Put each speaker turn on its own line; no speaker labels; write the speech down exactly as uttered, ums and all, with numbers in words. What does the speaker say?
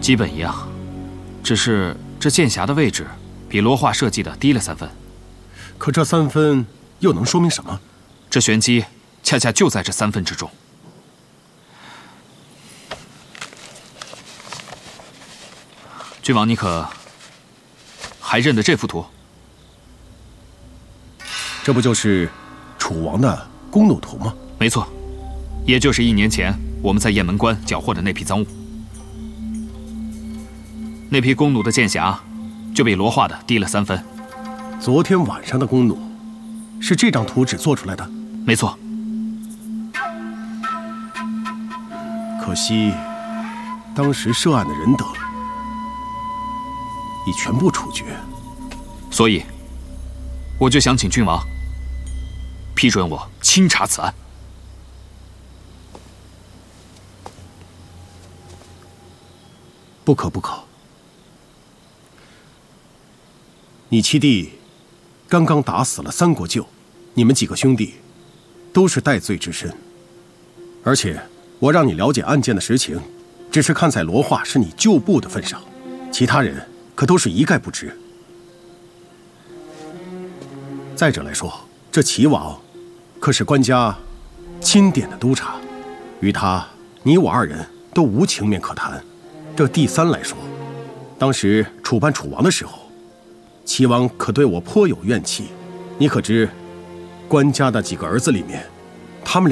基本一样，只是这剑匣的位置比罗化设计的低了三分。
可这三分又能说明什么？
这玄机恰恰就在这三分之中。君王，你可还认得这幅图？
这不就是楚王的弓弩图吗？
没错，也就是一年前我们在雁门关缴获的那批赃物。那批弓弩的剑匣就比罗化的低了三分。
昨天晚上的弓弩是这张图纸做出来的？
没错。
可惜，当时涉案的人等已全部处决，
所以我就想请君王批准我清查此案。
不可不可！你七弟刚刚打死了三国舅，你们几个兄弟都是戴罪之身，而且我让你了解案件的实情，只是看在罗化是你旧部的份上，其他人可都是一概不知。再者来说，这齐王可是官家钦点的督察，与他你我二人都无情面可谈。这第三来说，当时处办楚王的时候，齐王可对我颇有怨气。你可知，官家的几个儿子里面，他们俩